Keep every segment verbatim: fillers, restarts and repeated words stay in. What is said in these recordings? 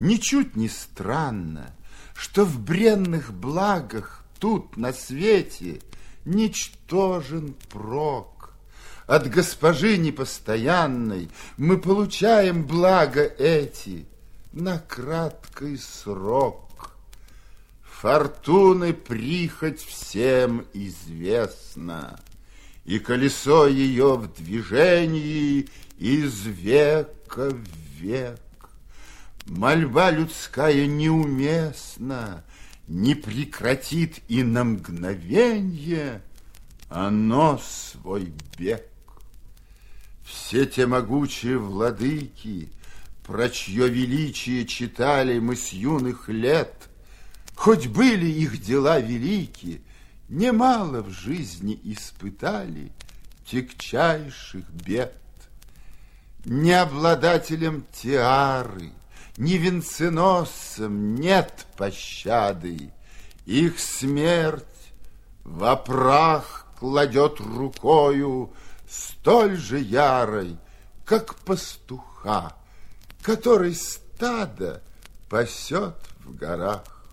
Ничуть не странно, что в бренных благах тут, на свете, ничтожен прок. От госпожи непостоянной мы получаем блага эти на краткий срок. Фортуны прихоть всем известна, и колесо ее в движении из века в век. Мольба людская неуместна, не прекратит и на мгновенье оно свой бег. Все те могучие владыки, про чье величие читали мы с юных лет, хоть были их дела велики, немало в жизни испытали тягчайших бед. Не обладателям тиары, ни венценосцам нет пощады. Их смерть во прах кладет рукою столь же ярой, как пастуха, который стадо пасет в горах.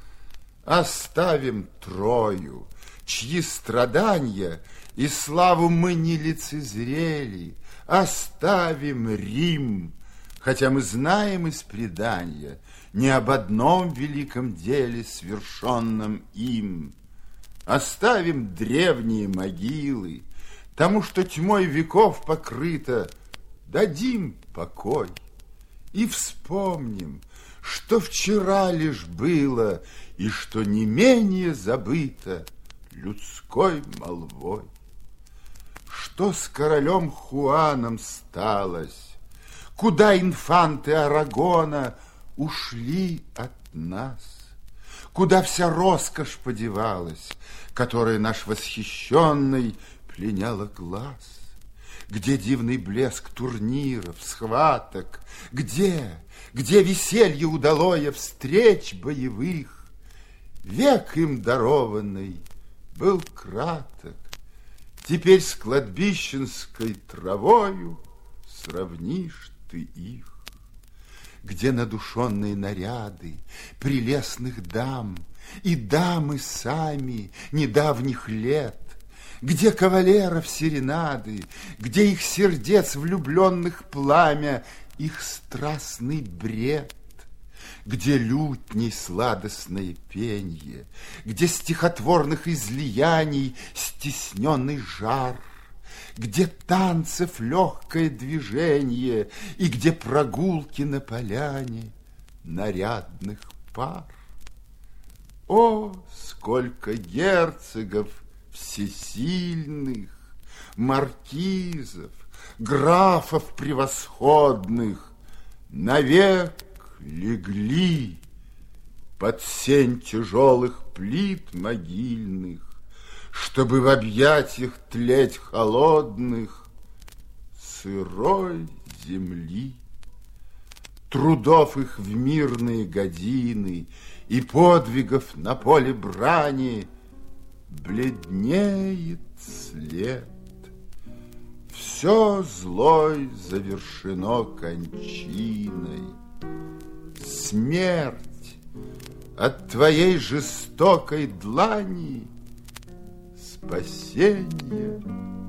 Оставим Трою, чьи страдания и славу мы не лицезрели. Оставим Рим, хотя мы знаем из предания не об одном великом деле, свершенном им. Оставим древние могилы, тому, что тьмой веков покрыто, дадим покой и вспомним, что вчера лишь было и что не менее забыто людской молвой. Что с королем Хуаном сталось? Куда инфанты Арагона ушли от нас? Куда вся роскошь подевалась, которая наш восхищенный пленяла глаз? Где дивный блеск турниров, схваток? Где, где веселье удалое встреч боевых? Век им дарованный был краток, теперь с кладбищенской травою сравнишь ты их. Где надушенные наряды прелестных дам и дамы сами недавних лет? Где кавалеров серенады, где их сердец влюбленных пламя, их страстный бред? Где лютней сладостное пенье, где стихотворных излияний стесненный жар, где танцев легкое движение и где прогулки на поляне нарядных пар? О, сколько герцогов всесильных, маркизов, графов превосходных навек легли под сень тяжелых плит могильных, чтобы в объятиях тлеть холодных сырой земли. Трудов их в мирные годины и подвигов на поле брани бледнеет след. Все злой завершено кончиной. Смерть от твоей жестокой длани спасение